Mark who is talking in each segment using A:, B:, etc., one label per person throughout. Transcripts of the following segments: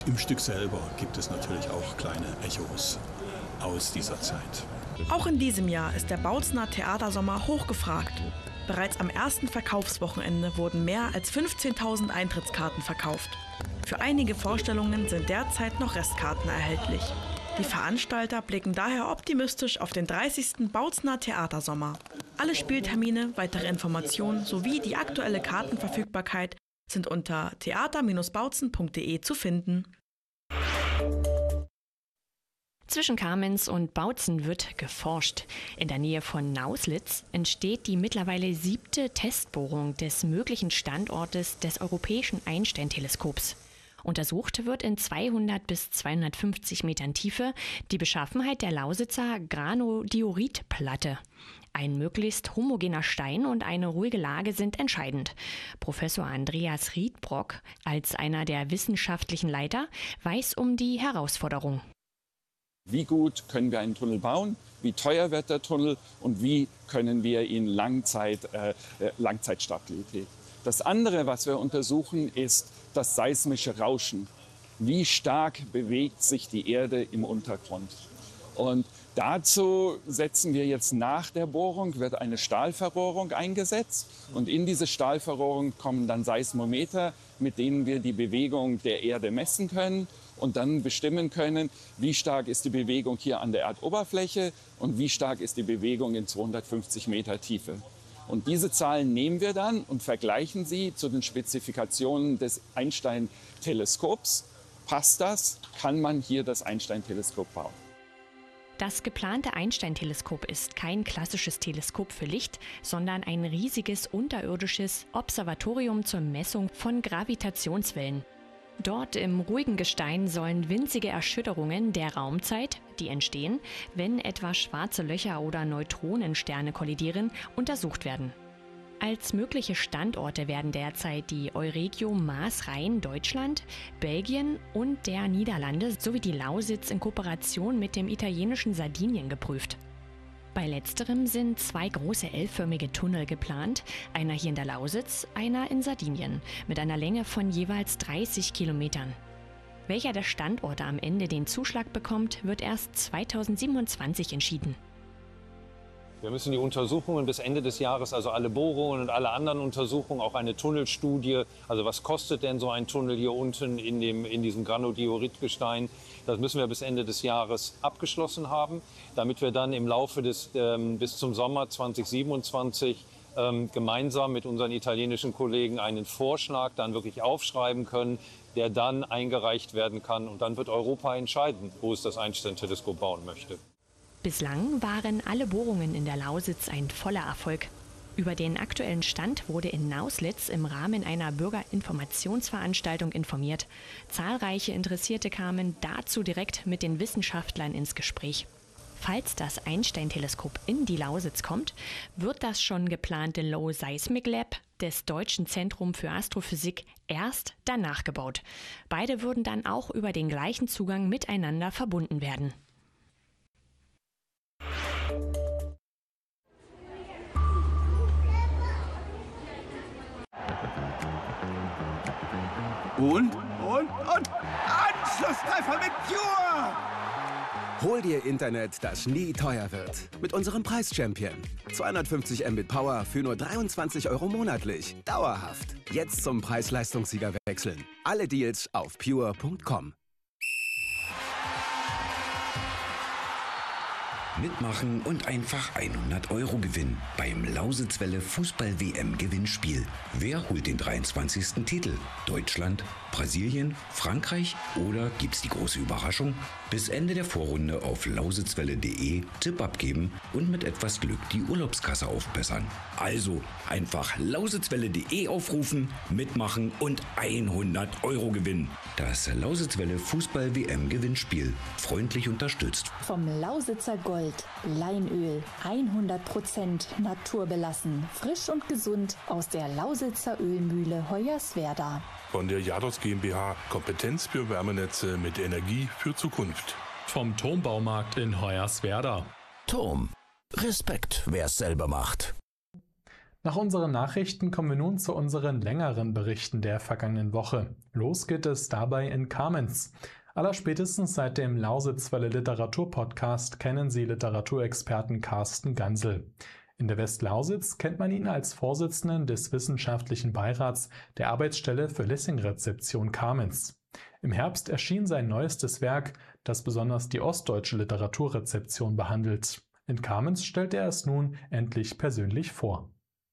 A: Im Stück selber gibt es natürlich auch kleine Echos aus dieser Zeit.
B: Auch in diesem Jahr ist der Bautzener Theatersommer hochgefragt. Bereits am ersten Verkaufswochenende wurden mehr als 15.000 Eintrittskarten verkauft. Für einige Vorstellungen sind derzeit noch Restkarten erhältlich. Die Veranstalter blicken daher optimistisch auf den 30. Bautzener Theatersommer. Alle Spieltermine, weitere Informationen sowie die aktuelle Kartenverfügbarkeit sind unter theater-bautzen.de zu finden.
C: Zwischen Kamenz und Bautzen wird geforscht. In der Nähe von Nauslitz entsteht die mittlerweile 7. Testbohrung des möglichen Standortes des Europäischen Einstein-Teleskops. Untersucht wird in 200 bis 250 Metern Tiefe die Beschaffenheit der Lausitzer Granodioritplatte. Ein möglichst homogener Stein und eine ruhige Lage sind entscheidend. Professor Andreas Riedbrock, als einer der wissenschaftlichen Leiter, weiß um die Herausforderung.
D: Wie gut können wir einen Tunnel bauen? Wie teuer wird der Tunnel? Und wie können wir ihn Langzeitstabilität? Das andere, was wir untersuchen, ist das seismische Rauschen. Wie stark bewegt sich die Erde im Untergrund? Und dazu setzen wir jetzt nach der Bohrung, wird eine Stahlverrohrung eingesetzt. Und in diese Stahlverrohrung kommen dann Seismometer, mit denen wir die Bewegung der Erde messen können und dann bestimmen können, wie stark ist die Bewegung hier an der Erdoberfläche und wie stark ist die Bewegung in 250 Meter Tiefe. Und diese Zahlen nehmen wir dann und vergleichen sie zu den Spezifikationen des Einstein-Teleskops. Passt das? Kann man hier das Einstein-Teleskop bauen?
C: Das geplante Einstein-Teleskop ist kein klassisches Teleskop für Licht, sondern ein riesiges unterirdisches Observatorium zur Messung von Gravitationswellen. Dort im ruhigen Gestein sollen winzige Erschütterungen der Raumzeit, die entstehen, wenn etwa schwarze Löcher oder Neutronensterne kollidieren, untersucht werden. Als mögliche Standorte werden derzeit die Euregio Maas-Rhein Deutschland, Belgien und der Niederlande sowie die Lausitz in Kooperation mit dem italienischen Sardinien geprüft. Bei letzterem sind 2 große L-förmige Tunnel geplant, einer hier in der Lausitz, einer in Sardinien, mit einer Länge von jeweils 30 Kilometern. Welcher der Standorte am Ende den Zuschlag bekommt, wird erst 2027 entschieden.
E: Wir müssen die Untersuchungen bis Ende des Jahres, also alle Bohrungen und alle anderen Untersuchungen, auch eine Tunnelstudie, also was kostet denn so ein Tunnel hier unten in diesem Granodioritgestein, das müssen wir bis Ende des Jahres abgeschlossen haben, damit wir dann im Laufe bis zum Sommer 2027 gemeinsam mit unseren italienischen Kollegen einen Vorschlag dann wirklich aufschreiben können, der dann eingereicht werden kann. Und dann wird Europa entscheiden, wo es das Einstein-Teleskop bauen möchte.
C: Bislang waren alle Bohrungen in der Lausitz ein voller Erfolg. Über den aktuellen Stand wurde in Nauslitz im Rahmen einer Bürgerinformationsveranstaltung informiert. Zahlreiche Interessierte kamen dazu direkt mit den Wissenschaftlern ins Gespräch. Falls das Einstein-Teleskop in die Lausitz kommt, wird das schon geplante Low Seismic Lab des Deutschen Zentrum für Astrophysik erst danach gebaut. Beide würden dann auch über den gleichen Zugang miteinander verbunden werden.
F: Und Anschlusstreffer mit Pure!
G: Hol dir Internet, das nie teuer wird. Mit unserem Preis-Champion. 250 Mbit Power für nur 23 € monatlich. Dauerhaft. Jetzt zum Preis-Leistungssieger wechseln. Alle Deals auf pure.com.
H: Mitmachen und einfach 100 € gewinnen beim Lausitzwelle Fußball-WM-Gewinnspiel. Wer holt den 23. Titel? Deutschland, Brasilien, Frankreich oder gibt's die große Überraschung? Bis Ende der Vorrunde auf lausitzwelle.de Tipp abgeben und mit etwas Glück die Urlaubskasse aufbessern. Also einfach lausitzwelle.de aufrufen, mitmachen und 100 € gewinnen. Das Lausitzwelle Fußball-WM-Gewinnspiel. Freundlich unterstützt
I: Vom Lausitzer Gold, Leinöl, 100% naturbelassen, frisch und gesund aus der Lausitzer Ölmühle Hoyerswerda.
J: Von der Jados GmbH, Kompetenz für Wärmenetze mit Energie für Zukunft.
K: Vom Turmbaumarkt in Hoyerswerda.
L: Turm. Respekt, wer es selber macht.
K: Nach unseren Nachrichten kommen wir nun zu unseren längeren Berichten der vergangenen Woche. Los geht es dabei in Kamenz. Allerspätestens seit dem Lausitzwelle Literaturpodcast kennen Sie Literaturexperten Carsten Gansel. In der Westlausitz kennt man ihn als Vorsitzenden des wissenschaftlichen Beirats der Arbeitsstelle für Lessing-Rezeption Kamenz. Im Herbst erschien sein neuestes Werk, das besonders die ostdeutsche Literaturrezeption behandelt. In Kamenz stellt er es nun endlich persönlich vor.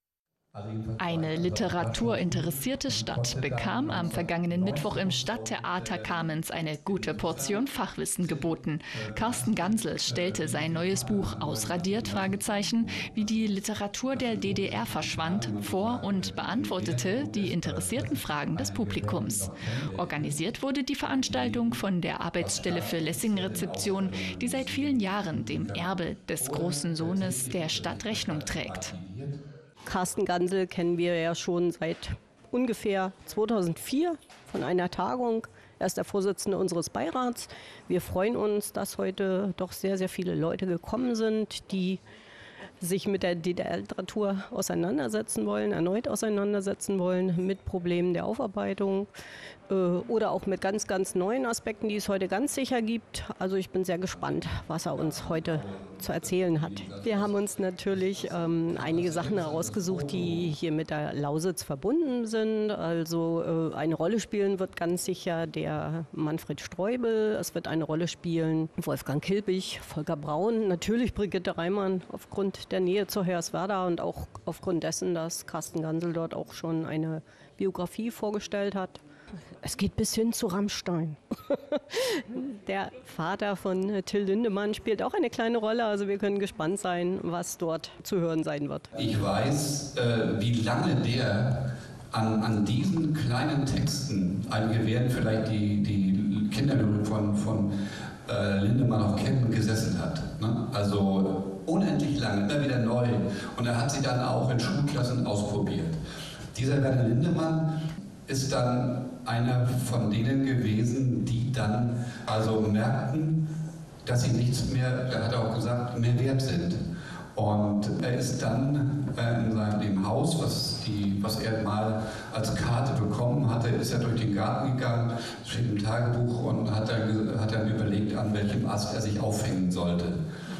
L: Eine literaturinteressierte Stadt bekam am vergangenen Mittwoch im Stadttheater Kamenz eine gute Portion Fachwissen geboten. Carsten Gansel stellte sein neues Buch Ausradiert? Wie die Literatur der DDR verschwand vor und beantwortete die interessierten Fragen des Publikums. Organisiert wurde die Veranstaltung von der Arbeitsstelle für Lessing-Rezeption, die seit vielen Jahren dem Erbe des großen Sohnes der Stadt Rechnung trägt.
M: Carsten Gansel kennen wir ja schon seit ungefähr 2004 von einer Tagung. Er ist der Vorsitzende unseres Beirats. Wir freuen uns, dass heute doch sehr, sehr viele Leute gekommen sind, die sich mit der DDR-Literatur erneut auseinandersetzen wollen, mit Problemen der Aufarbeitung oder auch mit ganz, ganz neuen Aspekten, die es heute ganz sicher gibt. Also ich bin sehr gespannt, was er uns heute zu erzählen hat. Wir haben uns natürlich einige Sachen herausgesucht, die hier mit der Lausitz verbunden sind. Also eine Rolle spielen wird ganz sicher der Manfred Streubel. Es wird eine Rolle spielen Wolfgang Kilpich, Volker Braun, natürlich Brigitte Reimann aufgrund der Nähe zu Hoyerswerda und auch aufgrund dessen, dass Carsten Gansel dort auch schon eine Biografie vorgestellt hat. Es geht bis hin zu Rammstein. Der Vater von Till Lindemann spielt auch eine kleine Rolle, also wir können gespannt sein, was dort zu hören sein wird.
N: Ich weiß, wie lange der an diesen kleinen Texten, einige werden vielleicht die Kinderlyrik von Lindemann auch kennen, gesessen hat. Ne? Also unendlich lange, immer wieder neu. Und er hat sie dann auch in Schulklassen ausprobiert. Dieser Werner Lindemann ist dann einer von denen gewesen, die dann also merkten, dass sie nichts mehr, da hat er auch gesagt, mehr wert sind. Und er ist dann in seinem Haus, was er mal als Karte bekommen hatte, ist er durch den Garten gegangen, steht im Tagebuch und hat dann überlegt, an welchem Ast er sich aufhängen sollte.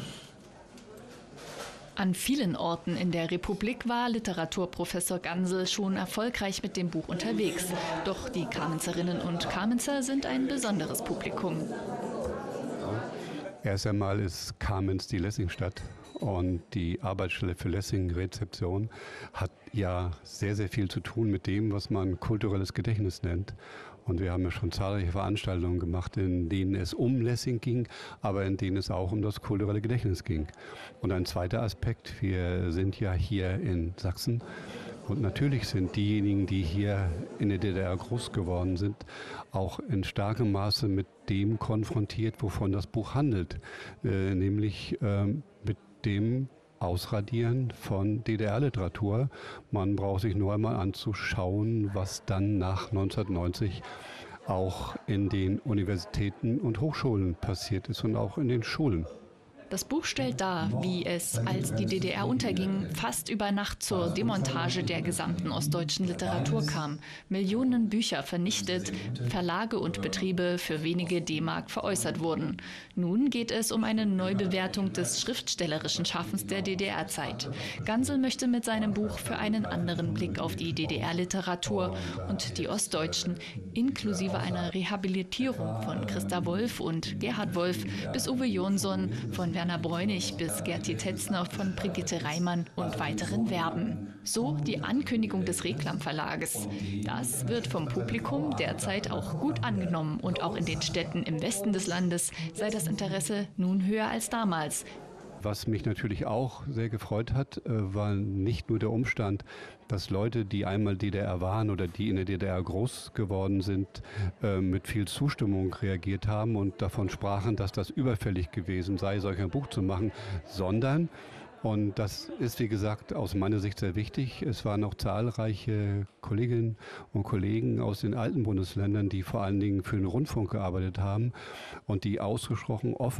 L: An vielen Orten in der Republik war Literaturprofessor Gansel schon erfolgreich mit dem Buch unterwegs. Doch die Kamenzerinnen und Kamenzer sind ein besonderes Publikum.
O: Erst einmal ist Kamenz die Lessingstadt und die Arbeitsstelle für Lessing-Rezeption hat ja sehr, sehr viel zu tun mit dem, was man kulturelles Gedächtnis nennt. Und wir haben ja schon zahlreiche Veranstaltungen gemacht, in denen es um Lessing ging, aber in denen es auch um das kulturelle Gedächtnis ging. Und ein zweiter Aspekt, wir sind ja hier in Sachsen und natürlich sind diejenigen, die hier in der DDR groß geworden sind, auch in starkem Maße mit dem konfrontiert, wovon das Buch handelt, nämlich mit dem Ausradieren von DDR-Literatur. Man braucht sich nur einmal anzuschauen, was dann nach 1990 auch in den Universitäten und Hochschulen passiert ist und auch in den Schulen.
L: Das Buch stellt dar, wie es, als die DDR unterging, fast über Nacht zur Demontage der gesamten ostdeutschen Literatur kam. Millionen Bücher vernichtet, Verlage und Betriebe für wenige D-Mark veräußert wurden. Nun geht es um eine Neubewertung des schriftstellerischen Schaffens der DDR-Zeit. Gansel möchte mit seinem Buch für einen anderen Blick auf die DDR-Literatur und die Ostdeutschen, inklusive einer Rehabilitierung von Christa Wolf und Gerhard Wolf bis Uwe Jonsson, von Werner Bräunig bis Gerti Tetzner, von Brigitte Reimann und weiteren werben. So die Ankündigung des Reklam-Verlages. Das wird vom Publikum derzeit auch gut angenommen und auch in den Städten im Westen des Landes sei das Interesse nun höher als damals.
O: Was mich natürlich auch sehr gefreut hat, war nicht nur der Umstand, dass Leute, die einmal DDR waren oder die in der DDR groß geworden sind, mit viel Zustimmung reagiert haben und davon sprachen, dass das überfällig gewesen sei, solch ein Buch zu machen, sondern, und das ist wie gesagt aus meiner Sicht sehr wichtig, es waren auch zahlreiche Kolleginnen und Kollegen aus den alten Bundesländern, die vor allen Dingen für den Rundfunk gearbeitet haben und die ausgesprochen offen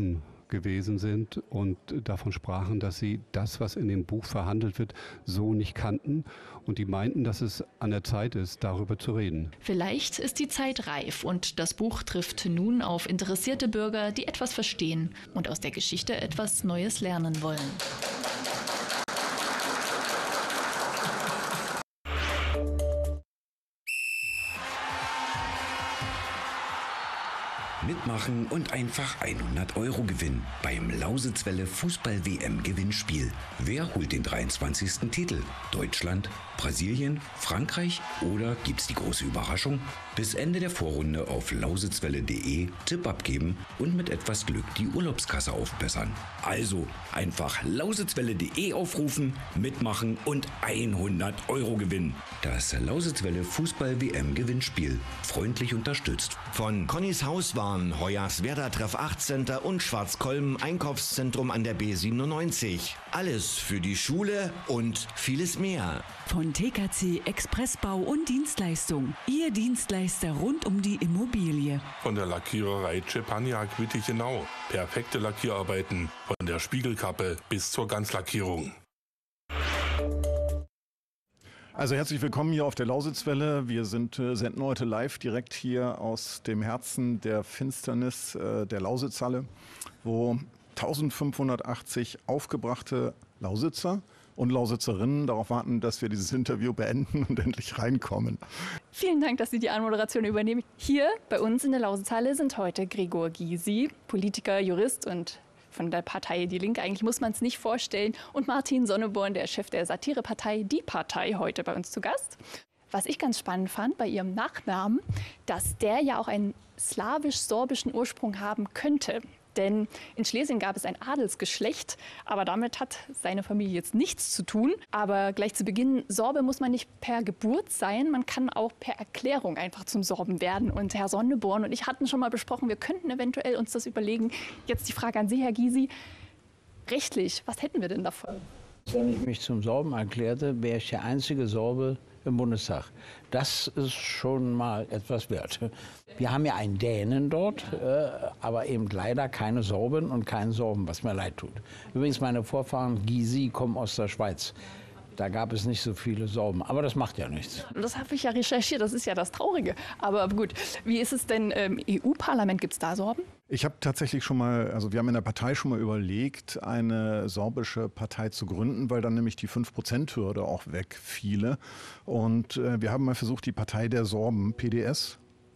O: gewesen sind und davon sprachen, dass sie das, was in dem Buch verhandelt wird, so nicht kannten. Und die meinten, dass es an der Zeit ist, darüber zu reden.
L: Vielleicht ist die Zeit reif und das Buch trifft nun auf interessierte Bürger, die etwas verstehen und aus der Geschichte etwas Neues lernen wollen.
H: Mitmachen und einfach 100 € gewinnen beim Lausitzwelle Fußball-WM-Gewinnspiel. Wer holt den 23. Titel? Deutschland, Brasilien, Frankreich oder gibt's die große Überraschung? Bis Ende der Vorrunde auf lausitzwelle.de Tipp abgeben und mit etwas Glück die Urlaubskasse aufbessern. Also einfach lausitzwelle.de aufrufen, mitmachen und 100 € gewinnen. Das Lausitzwelle Fußball-WM-Gewinnspiel. Freundlich unterstützt
P: von Connys Hauswaren, Hoyerswerda Treff 8 Center und Schwarzkolben Einkaufszentrum an der B97. Alles für die Schule und vieles mehr.
Q: Von TKC Expressbau und Dienstleistung. Ihr Dienstleister rund um die Immobilie.
J: Von der Lackiererei Czepaniak Wittichenau. Perfekte Lackierarbeiten. Von der Spiegelkappe bis zur Ganzlackierung.
R: Also herzlich willkommen hier auf der Lausitzwelle. Wir senden heute live direkt hier aus dem Herzen der Finsternis der Lausitzhalle, wo 1580 aufgebrachte Lausitzer und Lausitzerinnen darauf warten, dass wir dieses Interview beenden und endlich reinkommen.
S: Vielen Dank, dass Sie die Anmoderation übernehmen. Hier bei uns in der Lausitzhalle sind heute Gregor Gysi, Politiker, Jurist und von der Partei Die Linke. Eigentlich muss man es nicht vorstellen. Und Martin Sonneborn, der Chef der Satirepartei Die Partei, heute bei uns zu Gast. Was ich ganz spannend fand bei Ihrem Nachnamen, dass der ja auch einen slawisch-sorbischen Ursprung haben könnte. Denn in Schlesien gab es ein Adelsgeschlecht, aber damit hat seine Familie jetzt nichts zu tun. Aber gleich zu Beginn, Sorbe muss man nicht per Geburt sein, man kann auch per Erklärung einfach zum Sorben werden. Und Herr Sonneborn und ich hatten schon mal besprochen, wir könnten eventuell uns das überlegen. Jetzt die Frage an Sie, Herr Gysi. Rechtlich, was hätten wir denn davon?
T: Wenn ich mich zum Sorben erklärte, wäre ich der einzige Sorbe im Bundestag. Das ist schon mal etwas wert. Wir haben ja einen Dänen dort, aber eben leider keine Sorben und keinen Sorben, was mir leid tut. Übrigens, meine Vorfahren Gysi kommen aus der Schweiz. Da gab es nicht so viele Sorben, aber das macht ja nichts.
S: Das habe ich ja recherchiert, das ist ja das Traurige. Aber gut, wie ist es denn im EU-Parlament, gibt es da Sorben?
R: Ich habe tatsächlich schon mal, also wir haben in der Partei schon mal überlegt, eine sorbische Partei zu gründen, weil dann nämlich die 5%-Hürde auch wegfiele. Und wir haben mal versucht, die Partei der Sorben, PDS,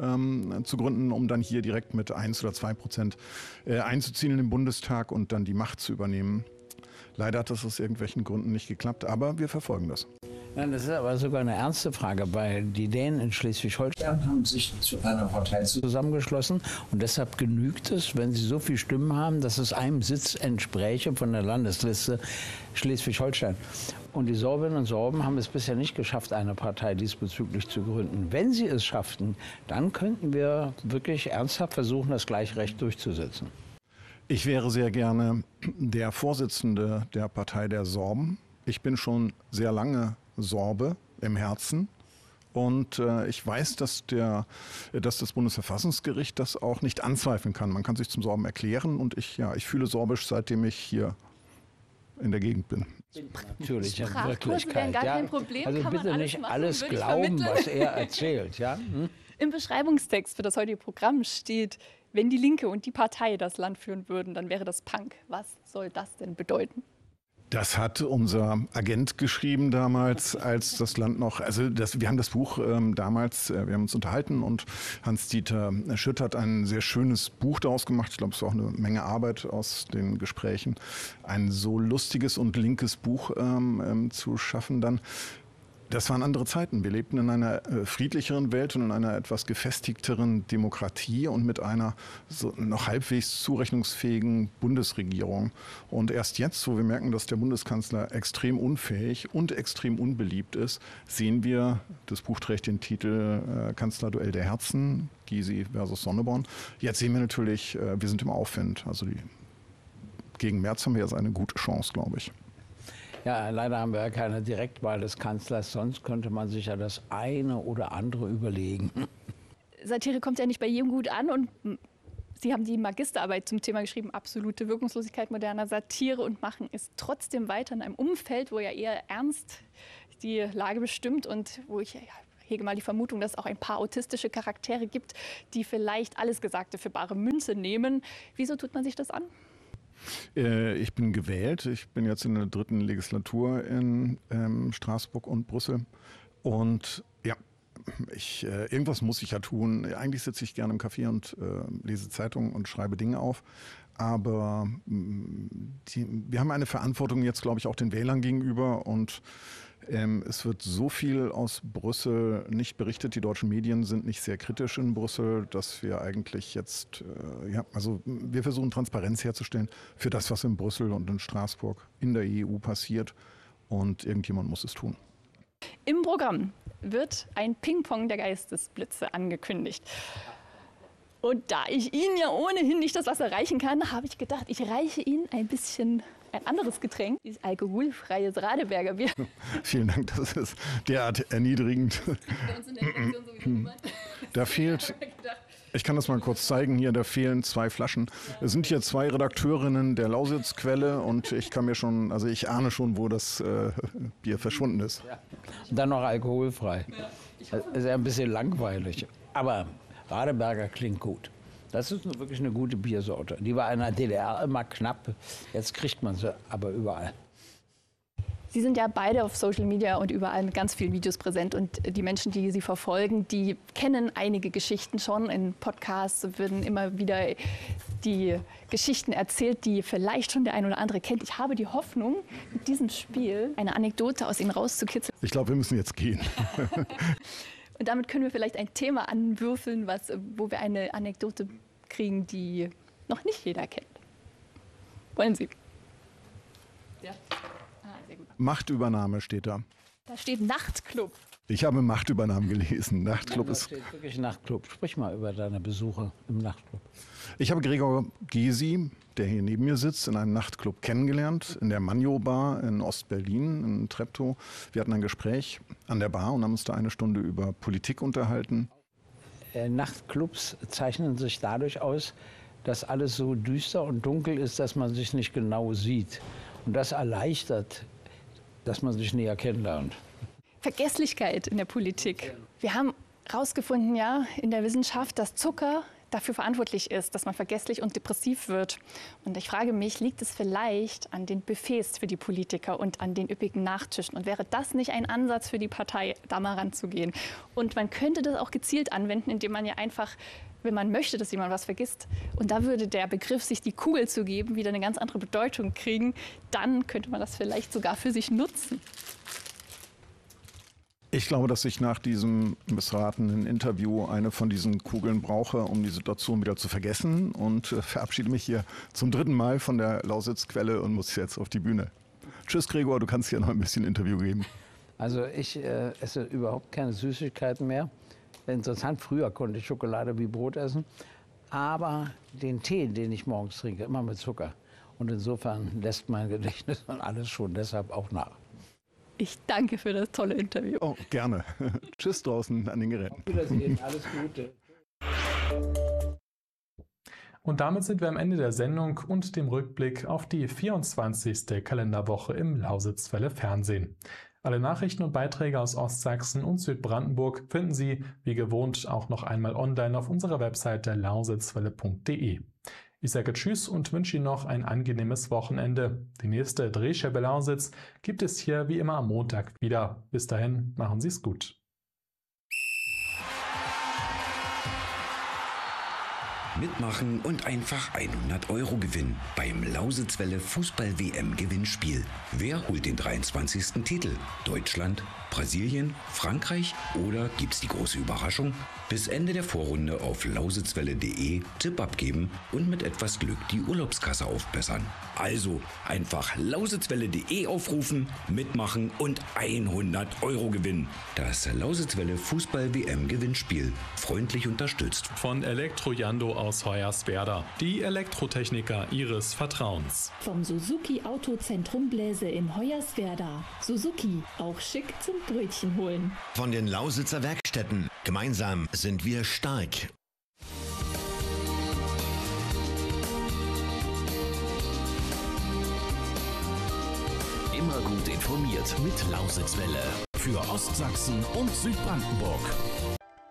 R: zu gründen, um dann hier direkt mit 1 oder 2% einzuziehen in den Bundestag und dann die Macht zu übernehmen. Leider hat das aus irgendwelchen Gründen nicht geklappt, aber wir verfolgen das.
T: Nein, das ist aber sogar eine ernste Frage, weil die Dänen in Schleswig-Holstein haben sich zu einer Partei zusammengeschlossen und deshalb genügt es, wenn sie so viele Stimmen haben, dass es einem Sitz entspräche von der Landesliste Schleswig-Holstein. Und die Sorbinnen und Sorben haben es bisher nicht geschafft, eine Partei diesbezüglich zu gründen. Wenn sie es schafften, dann könnten wir wirklich ernsthaft versuchen, das Gleichrecht durchzusetzen.
R: Ich wäre sehr gerne der Vorsitzende der Partei der Sorben. Ich bin schon sehr lange Sorbe im Herzen und ich weiß, dass das Bundesverfassungsgericht das auch nicht anzweifeln kann. Man kann sich zum Sorben erklären und ich fühle Sorbisch, seitdem ich hier in der Gegend bin.
T: Natürlich, in Wirklichkeit.
S: Wären gar kein Problem.
T: Also
S: kann
T: bitte
S: man
T: nicht
S: machen,
T: alles glauben, was er erzählt. Ja?
S: Im Beschreibungstext für das heutige Programm steht, wenn die Linke und die Partei das Land führen würden, dann wäre das Punk. Was soll das denn bedeuten?
R: Das hat unser Agent geschrieben damals, als das Land noch, wir haben das Buch damals, wir haben uns unterhalten und Hans-Dieter Schütt hat ein sehr schönes Buch daraus gemacht. Ich glaube, es war auch eine Menge Arbeit aus den Gesprächen, ein so lustiges und linkes Buch zu schaffen dann. Das waren andere Zeiten. Wir lebten in einer friedlicheren Welt und in einer etwas gefestigteren Demokratie und mit einer so noch halbwegs zurechnungsfähigen Bundesregierung. Und erst jetzt, wo wir merken, dass der Bundeskanzler extrem unfähig und extrem unbeliebt ist, sehen wir, das Buch trägt den Titel Kanzlerduell der Herzen, Gysi versus Sonneborn. Jetzt sehen wir natürlich, wir sind im Aufwind. Also gegen Merz haben wir jetzt eine gute Chance, glaube ich.
T: Ja, leider haben wir ja keine Direktwahl des Kanzlers, sonst könnte man sich ja das eine oder andere überlegen.
S: Satire kommt ja nicht bei jedem gut an und Sie haben die Magisterarbeit zum Thema geschrieben, absolute Wirkungslosigkeit moderner Satire, und machen es trotzdem weiter in einem Umfeld, wo ja eher ernst die Lage bestimmt und wo ich hege mal die Vermutung, dass es auch ein paar autistische Charaktere gibt, die vielleicht alles Gesagte für bare Münze nehmen. Wieso tut man sich das an?
R: Ich bin gewählt. Ich bin jetzt in der 3. Legislatur in Straßburg und Brüssel. Und ja, irgendwas muss ich ja tun. Eigentlich sitze ich gerne im Café und lese Zeitungen und schreibe Dinge auf. Aber wir haben eine Verantwortung jetzt, glaube ich, auch den Wählern gegenüber. Und es wird so viel aus Brüssel nicht berichtet. Die deutschen Medien sind nicht sehr kritisch in Brüssel, dass wir eigentlich jetzt, wir versuchen Transparenz herzustellen für das, was in Brüssel und in Straßburg in der EU passiert. Und irgendjemand muss es tun.
S: Im Programm wird ein Ping-Pong der Geistesblitze angekündigt. Und da ich Ihnen ja ohnehin nicht das Wasser reichen kann, habe ich gedacht, ich reiche Ihnen ein anderes Getränk, dieses alkoholfreies Radeberger Bier.
R: Vielen Dank, das ist derart erniedrigend.
S: Bei uns in der Redaktion sowieso niemand.
R: Da fehlt, ich kann das mal kurz zeigen, hier, da fehlen 2 Flaschen. Es sind hier 2 Redakteurinnen der Lausitzquelle und ich ahne schon, wo das Bier verschwunden ist.
T: Ja. Dann noch alkoholfrei. Das ist ja ein bisschen langweilig, aber Radeberger klingt gut. Das ist wirklich eine gute Biersorte. Die war in der DDR immer knapp. Jetzt kriegt man sie aber überall.
S: Sie sind ja beide auf Social Media und überall mit ganz vielen Videos präsent. Und die Menschen, die Sie verfolgen, die kennen einige Geschichten schon. In Podcasts werden immer wieder die Geschichten erzählt, die vielleicht schon der ein oder andere kennt. Ich habe die Hoffnung, mit diesem Spiel eine Anekdote aus Ihnen rauszukitzeln.
R: Ich glaube, wir müssen jetzt gehen.
S: Und damit können wir vielleicht ein Thema anwürfeln, wo wir eine Anekdote kriegen, die noch nicht jeder kennt. Wollen Sie? Ja. Sehr gut.
R: Machtübernahme steht da.
S: Da steht Nachtclub.
R: Ich habe Machtübernahme gelesen. Nachtclub
T: da steht wirklich Nachtclub. Sprich mal über deine Besuche im Nachtclub.
R: Ich habe Gregor Gysi, der hier neben mir sitzt, in einem Nachtclub kennengelernt, in der Manjo Bar in Ostberlin, in Treptow. Wir hatten ein Gespräch an der Bar und haben uns da eine Stunde über Politik unterhalten.
T: Nachtclubs zeichnen sich dadurch aus, dass alles so düster und dunkel ist, dass man sich nicht genau sieht. Und das erleichtert, dass man sich näher kennenlernt.
S: Vergesslichkeit in der Politik. Wir haben herausgefunden, ja, in der Wissenschaft, dass Zucker dafür verantwortlich ist, dass man vergesslich und depressiv wird. Und ich frage mich, liegt es vielleicht an den Buffets für die Politiker und an den üppigen Nachtischen? Und wäre das nicht ein Ansatz für die Partei, da mal ranzugehen? Und man könnte das auch gezielt anwenden, indem man ja einfach, wenn man möchte, dass jemand was vergisst, und da würde der Begriff, sich die Kugel zu geben, wieder eine ganz andere Bedeutung kriegen, dann könnte man das vielleicht sogar für sich nutzen.
R: Ich glaube, dass ich nach diesem missratenen Interview eine von diesen Kugeln brauche, um die Situation wieder zu vergessen, und verabschiede mich hier zum 3. Mal von der Lausitzquelle und muss jetzt auf die Bühne. Tschüss Gregor, du kannst hier noch ein bisschen Interview geben.
T: Also ich esse überhaupt keine Süßigkeiten mehr. Interessant, früher konnte ich Schokolade wie Brot essen, aber den Tee, den ich morgens trinke, immer mit Zucker. Und insofern lässt mein Gedächtnis und alles schon deshalb auch nach.
S: Ich danke für das tolle Interview.
R: Oh, gerne. Tschüss draußen an den Geräten.
T: Auf Wiedersehen, alles Gute.
K: Und damit sind wir am Ende der Sendung und dem Rückblick auf die 24. Kalenderwoche im Lausitzwelle Fernsehen. Alle Nachrichten und Beiträge aus Ostsachsen und Südbrandenburg finden Sie, wie gewohnt, auch noch einmal online auf unserer Webseite lausitzwelle.de. Ich sage Tschüss und wünsche Ihnen noch ein angenehmes Wochenende. Die nächste Drehscheibe Lausitz gibt es hier wie immer am Montag wieder. Bis dahin, machen Sie es gut.
H: Mitmachen und einfach 100 € gewinnen beim Lausitzwelle Fußball-WM-Gewinnspiel. Wer holt den 23. Titel? Deutschland, Brasilien, Frankreich oder gibt's die große Überraschung? Bis Ende der Vorrunde auf lausitzwelle.de Tipp abgeben und mit etwas Glück die Urlaubskasse aufbessern. Also einfach lausitzwelle.de aufrufen, mitmachen und 100 € gewinnen. Das Lausitzwelle Fußball-WM-Gewinnspiel. Freundlich unterstützt
K: von Elektrojando aus Hoyerswerda. Die Elektrotechniker Ihres Vertrauens.
I: Vom Suzuki Autozentrum Bläse in Hoyerswerda. Suzuki, auch schick zum Brötchen holen.
P: Von den Lausitzer Werkstätten. Gemeinsam sind wir stark.
U: immer gut informiert mit Lausitzwelle. Für Ostsachsen und Südbrandenburg.